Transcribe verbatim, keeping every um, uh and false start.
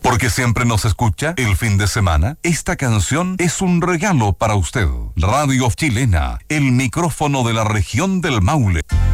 Porque siempre nos escucha el fin de semana. Esta canción es un regalo para usted. Radio Chilena, el micrófono de la región del Maule.